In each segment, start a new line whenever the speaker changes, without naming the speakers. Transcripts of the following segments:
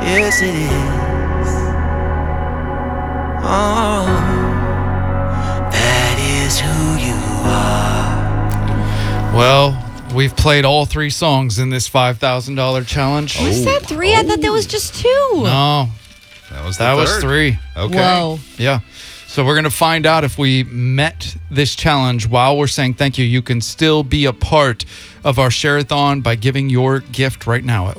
Yes, it is. Oh, that is who you are.
Well, we've played all 3 songs in this $5,000 challenge.
Was that 3? I thought that was just 2.
No,
That was
that was 3.
Okay.
Whoa.
Yeah. So we're going to find out if we met this challenge while we're saying thank you. You can still be a part of our Share-a-thon by giving your gift right now at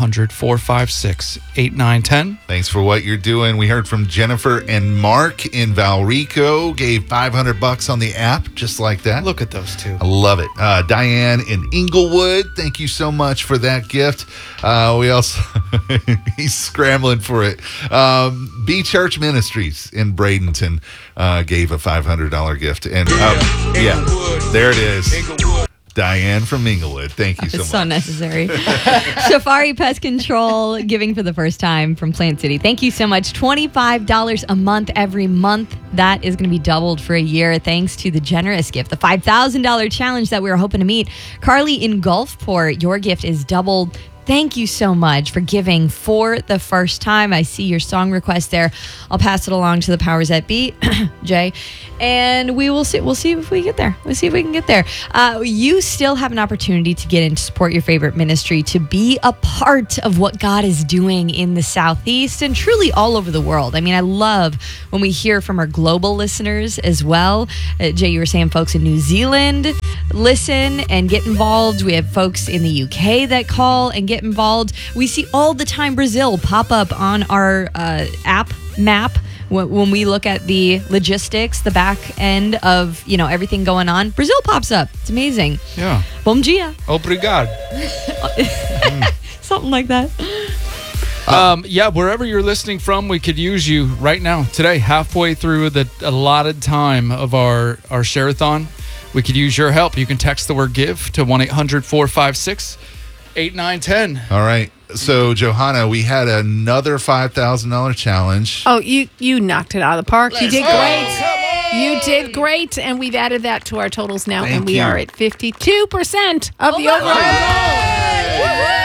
1-800-456-8910.
Thanks for what you're doing. We heard from Jennifer and Mark in Valrico. Gave $500 on the app, just like that.
Look at those 2.
I love it. Diane in Inglewood, thank you so much for that gift. We also, he's scrambling for it. B Church Ministries in Bradenton gave a $500 gift. And yeah, there it is. Diane from Inglewood. Thank you so much.
It's so necessary. Safari Pest Control giving for the first time from Plant City. Thank you so much. $25 a month every month. That is going to be doubled for a year thanks to the generous gift, the $5,000 challenge that we were hoping to meet. Carly in Gulfport, your gift is doubled. Thank you so much for giving for the first time. I see your song request there. I'll pass it along to the powers that be, Jay, and we'll see if we get there. We'll see if we can get there. You still have an opportunity to get in to support your favorite ministry, to be a part of what God is doing in the Southeast and truly all over the world. I mean, I love when we hear from our global listeners as well. Jay, you were saying folks in New Zealand listen and get involved. We have folks in the UK that call and get involved. We see all the time Brazil pop up on our app map when we look at the logistics, the back end of everything going on. Brazil pops up. It's amazing.
Yeah.
Bom dia.
Obrigado.
Something like that.
Yeah, wherever you're listening from, we could use you right now, today, halfway through the allotted time of our Share-a-thon. We could use your help. You can text the word GIVE to 1-800-456-8910.
All right. So, Johanna, we had another $5,000 challenge.
Oh, you knocked it out of the park. You did great. You did great. And we've added that to our totals now.
Thank
and we
you.
are at 52% of the overall goal.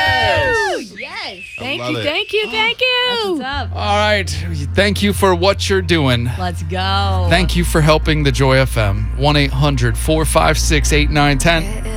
Yes.
Thank
love
you,
it.
thank you, thank you.
What's up?
All right. Thank you for what you're doing.
Let's go.
Thank you for helping the Joy FM. 1-800-456-8910.